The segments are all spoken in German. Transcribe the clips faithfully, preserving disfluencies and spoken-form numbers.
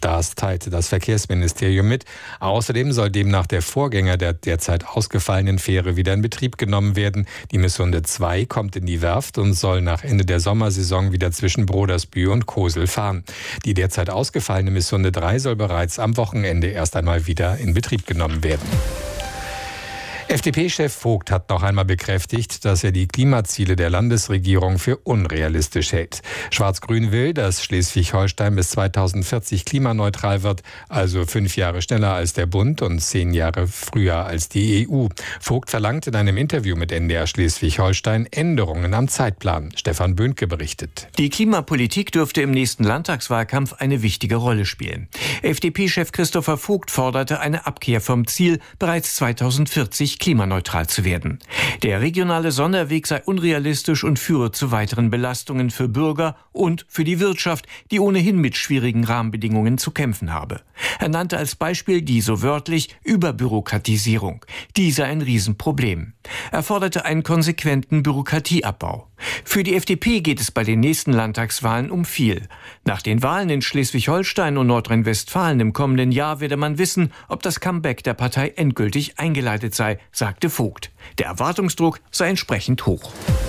Das teilte das Verkehrsministerium mit. Außerdem soll demnach der Vorgänger der derzeit ausgefallenen Fähre wieder in Betrieb genommen werden. Die Missunde zwei kommt in die Werft und soll nach Ende der Sommersaison wieder zwischen Brodersbühl und Kosel fahren. Die derzeit ausgefallene Missunde drei soll bereits am Wochenende erst einmal wieder in Betrieb genommen werden. F D P-Chef Vogt hat noch einmal bekräftigt, dass er die Klimaziele der Landesregierung für unrealistisch hält. Schwarz-Grün will, dass Schleswig-Holstein bis zweitausendvierzig klimaneutral wird, also fünf Jahre schneller als der Bund und zehn Jahre früher als die E U. Vogt verlangt in einem Interview mit N D R Schleswig-Holstein Änderungen am Zeitplan. Stefan Böhnke berichtet. Die Klimapolitik dürfte im nächsten Landtagswahlkampf eine wichtige Rolle spielen. F D P-Chef Christopher Vogt forderte eine Abkehr vom Ziel, bereits zweitausendvierzig klimaneutral zu werden. Der regionale Sonderweg sei unrealistisch und führe zu weiteren Belastungen für Bürger und für die Wirtschaft, die ohnehin mit schwierigen Rahmenbedingungen zu kämpfen habe. Er nannte als Beispiel die so wörtlich Überbürokratisierung. Die sei ein Riesenproblem. Er forderte einen konsequenten Bürokratieabbau. Für die F D P geht es bei den nächsten Landtagswahlen um viel. Nach den Wahlen in Schleswig-Holstein und Nordrhein-Westfalen im kommenden Jahr werde man wissen, ob das Comeback der Partei endgültig eingeleitet sei, sagte Vogt. Der Erwartungsdruck sei entsprechend hoch.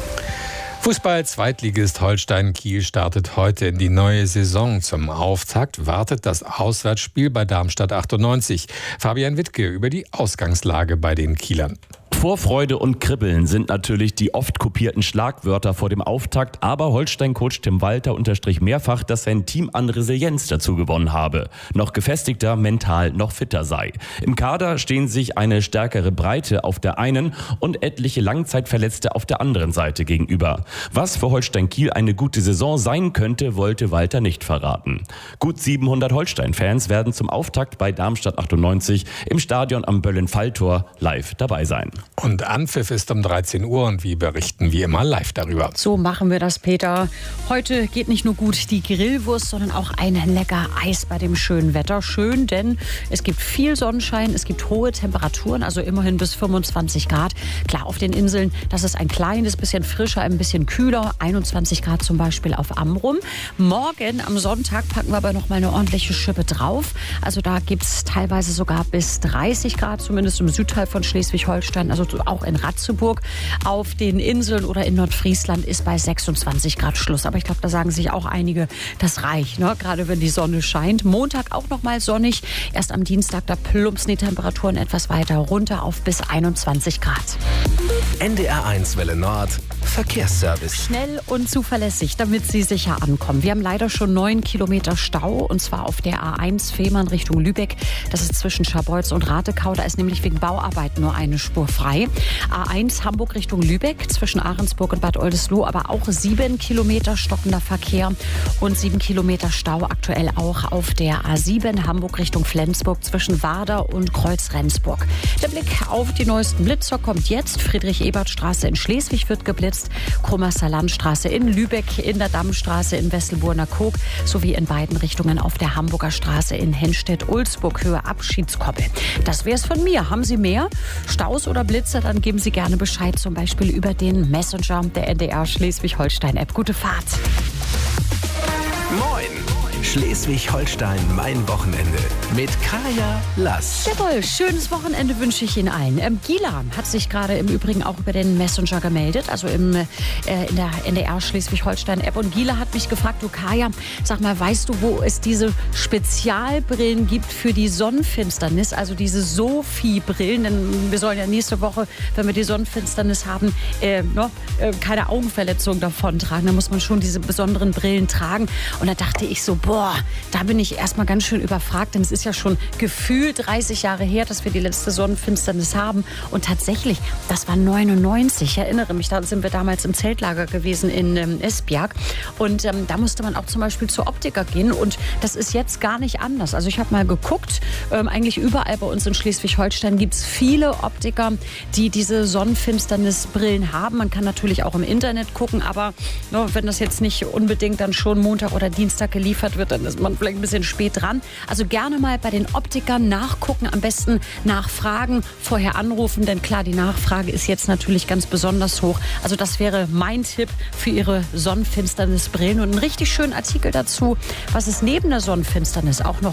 Fußball-Zweitligist Holstein Kiel startet heute in die neue Saison. Zum Auftakt wartet das Auswärtsspiel bei Darmstadt achtundneunzig. Fabian Wittke über die Ausgangslage bei den Kielern. Vorfreude und Kribbeln sind natürlich die oft kopierten Schlagwörter vor dem Auftakt, aber Holstein-Coach Tim Walter unterstrich mehrfach, dass sein Team an Resilienz dazu gewonnen habe, noch gefestigter, mental noch fitter sei. Im Kader stehen sich eine stärkere Breite auf der einen und etliche Langzeitverletzte auf der anderen Seite gegenüber. Was für Holstein Kiel eine gute Saison sein könnte, wollte Walter nicht verraten. Gut siebenhundert Holstein-Fans werden zum Auftakt bei Darmstadt achtundneunzig im Stadion am Böllen-Falltor live dabei sein. Und Anpfiff ist um dreizehn Uhr und wir berichten wie immer live darüber. So machen wir das, Peter. Heute geht nicht nur gut die Grillwurst, sondern auch ein lecker Eis bei dem schönen Wetter. Schön, denn es gibt viel Sonnenschein, es gibt hohe Temperaturen, also immerhin bis fünfundzwanzig Grad. Klar, auf den Inseln, das ist ein kleines bisschen frischer, ein bisschen kühler. einundzwanzig Grad zum Beispiel auf Amrum. Morgen am Sonntag packen wir aber noch mal eine ordentliche Schippe drauf. Also da gibt es teilweise sogar bis dreißig Grad, zumindest im Südteil von Schleswig-Holstein. Also auch in Ratzeburg. Auf den Inseln oder in Nordfriesland ist bei sechsundzwanzig Grad Schluss. Aber ich glaube, da sagen sich auch einige, das reicht, ne? Gerade wenn die Sonne scheint. Montag auch noch mal sonnig. Erst am Dienstag, da plumpsen die Temperaturen etwas weiter runter auf bis einundzwanzig Grad. N D R eins Welle Nord, Verkehrsservice. Schnell und zuverlässig, damit Sie sicher ankommen. Wir haben leider schon neun Kilometer Stau, und zwar auf der A eins Fehmarn Richtung Lübeck. Das ist zwischen Scharbeutz und Ratekau. Da ist nämlich wegen Bauarbeiten nur eine Spur frei. A eins Hamburg Richtung Lübeck, zwischen Ahrensburg und Bad Oldesloe, aber auch sieben Kilometer stockender Verkehr und sieben Kilometer Stau aktuell auch auf der A sieben Hamburg Richtung Flensburg zwischen Warder und Kreuz-Rendsburg. Der Blick auf die neuesten Blitzer kommt jetzt. Friedrich-Ebert-Straße in Schleswig wird geblitzt, Krummerser Landstraße in Lübeck, in der Dammstraße in Wesselburner Kog sowie in beiden Richtungen auf der Hamburger Straße in Henstedt-Ulzburg Höhe Abschiedskoppel. Das wär's von mir. Haben Sie mehr Staus oder Blitzer, dann geben Sie gerne Bescheid, zum Beispiel über den Messenger der N D R Schleswig-Holstein-App. Gute Fahrt. Moin! Schleswig-Holstein, mein Wochenende. Mit Kaya Lass. Jawohl, schönes Wochenende wünsche ich Ihnen allen. Ähm, Gila hat sich gerade im Übrigen auch über den Messenger gemeldet, also im, äh, in der N D R Schleswig-Holstein-App. Und Gila hat mich gefragt, du Kaya, sag mal, weißt du, wo es diese Spezialbrillen gibt für die Sonnenfinsternis, also diese Sophie-Brillen? Denn wir sollen ja nächste Woche, wenn wir die Sonnenfinsternis haben, äh, no, äh, keine Augenverletzung davon tragen. Da muss man schon diese besonderen Brillen tragen. Und da dachte ich so, boah, da bin ich erstmal ganz schön überfragt, denn es ist ja schon gefühlt dreißig Jahre her, dass wir die letzte Sonnenfinsternis haben. Und tatsächlich, das war neunundneunzig, ich erinnere mich, da sind wir damals im Zeltlager gewesen in ähm, Esbjerg. Und ähm, da musste man auch zum Beispiel zur Optiker gehen. Und das ist jetzt gar nicht anders. Also ich habe mal geguckt, ähm, eigentlich überall bei uns in Schleswig-Holstein gibt es viele Optiker, die diese Sonnenfinsternisbrillen haben. Man kann natürlich auch im Internet gucken, aber no, wenn das jetzt nicht unbedingt dann schon Montag oder Dienstag geliefert wird, dann ist man vielleicht ein bisschen spät dran. Also gerne mal bei den Optikern nachgucken, am besten nachfragen, vorher anrufen, denn klar, die Nachfrage ist jetzt natürlich ganz besonders hoch. Also das wäre mein Tipp für Ihre Sonnenfinsternisbrillen und einen richtig schönen Artikel dazu, was es neben der Sonnenfinsternis auch noch